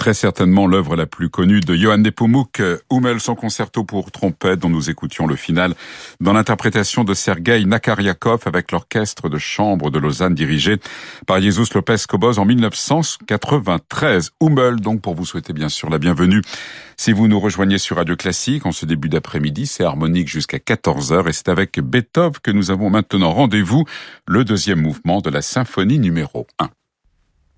très certainement l'œuvre la plus connue de Johann Nepomuk, Hummel, son concerto pour trompette, dont nous écoutions le final dans l'interprétation de Sergueï Nakariakov avec l'orchestre de chambre de Lausanne dirigé par Jesus Lopez Cobos en 1993. Hummel, donc, pour vous souhaiter bien sûr la bienvenue. Si vous nous rejoignez sur Radio Classique en ce début d'après-midi, c'est harmonique jusqu'à 14h et c'est avec Beethoven que nous avons maintenant rendez-vous, le deuxième mouvement de la symphonie numéro 1.